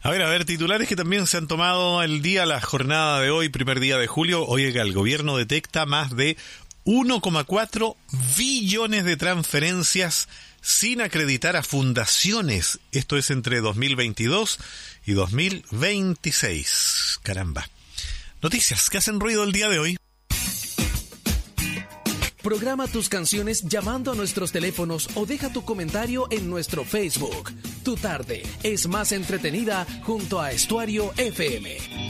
A ver, titulares que también se han tomado el día, la jornada de hoy, primer día de julio. Oiga, el gobierno detecta más de 1,4 billones de transferencias sin acreditar a fundaciones. Esto es entre 2022 y 2026. Caramba. Noticias que hacen ruido el día de hoy. Programa tus canciones llamando a nuestros teléfonos o deja tu comentario en nuestro Facebook. Tu tarde es más entretenida junto a Estuario FM.